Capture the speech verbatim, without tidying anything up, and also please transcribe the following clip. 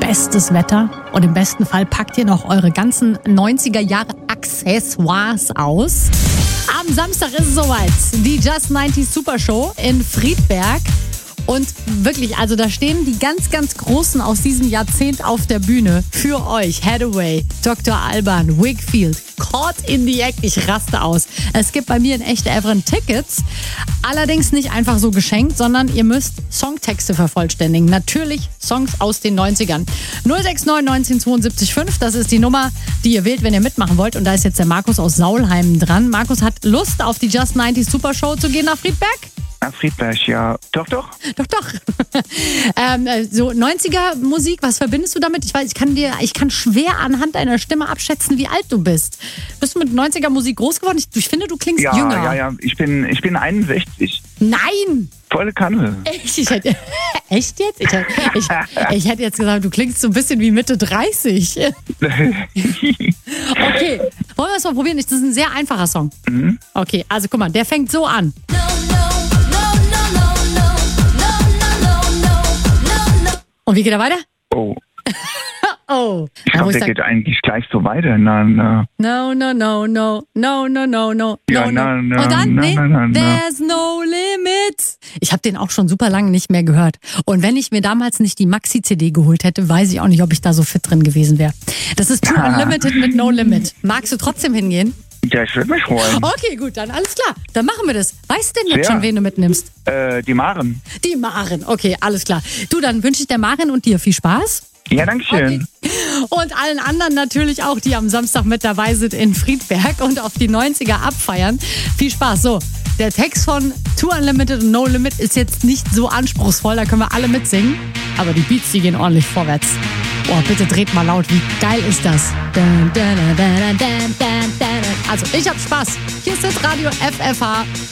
bestes Wetter und im besten Fall packt ihr noch eure ganzen neunziger Jahre Accessoires aus. Am Samstag ist es soweit. Die Just neunzig Super Show in Friedberg. Und wirklich, also da stehen die ganz, ganz Großen aus diesem Jahrzehnt auf der Bühne für euch. Hathaway, Doktor Alban, Wakefield, Caught in the Act. Ich raste aus. Es gibt bei mir in Echte Evren Tickets. Allerdings nicht einfach so geschenkt, sondern ihr müsst Songtexte vervollständigen. Natürlich Songs aus den neunzigern. null sechs neun neunzehn zweiundsiebzig fünf, das ist die Nummer, die ihr wählt, wenn ihr mitmachen wollt. Und da ist jetzt der Markus aus Saulheim dran. Markus hat Lust, auf die Just neunzig Super Show zu gehen nach Friedberg? Nach Friedberg, ja. Doch, doch. Doch, doch. ähm, so neunziger Musik, was verbindest du damit? Ich weiß, ich kann dir, ich kann schwer anhand deiner Stimme abschätzen, wie alt du bist. Bist du mit neunziger Musik groß geworden? Ich, ich finde, du klingst ja, jünger. Ja, ja, ich bin, ich bin einundsechzig. Nein! Volle Kanne. Echt? Ich hätte, echt jetzt? Ich, hätte- ich, ich hätte jetzt gesagt, du klingst so ein bisschen wie Mitte dreißig. Okay, wollen wir es mal probieren? Das ist ein sehr einfacher Song. Mhm. Okay, also guck mal, der fängt so an. Und wie geht er weiter? Oh, Oh. ich glaube, der geht eigentlich gleich so weiter. Na, na. No, no, no, no, no, no, no, no, Ja, no, na, na, Und dann, na, nee, na, na, na. there's no limit. Ich habe den auch schon super lange nicht mehr gehört. Und wenn ich mir damals nicht die Maxi-C D geholt hätte, weiß ich auch nicht, ob ich da so fit drin gewesen wäre. Das ist Too Unlimited mit No Limit. Magst du trotzdem hingehen? Ja, ich würde mich freuen. Okay, gut, dann alles klar. Dann machen wir das. Weißt du denn jetzt Sehr. schon, wen du mitnimmst? Äh, die Maren. Die Maren. Okay, alles klar. Du, dann wünsche ich der Maren und dir viel Spaß. Ja, danke schön. Und allen anderen natürlich auch, die am Samstag mit dabei sind in Friedberg und auf die neunziger abfeiern. Viel Spaß. So, der Text von Too Unlimited und No Limit ist jetzt nicht so anspruchsvoll, da können wir alle mitsingen. Aber die Beats, die gehen ordentlich vorwärts. Boah, bitte dreht mal laut, wie geil ist das? Also, ich hab Spaß. Hier ist das Radio F F H.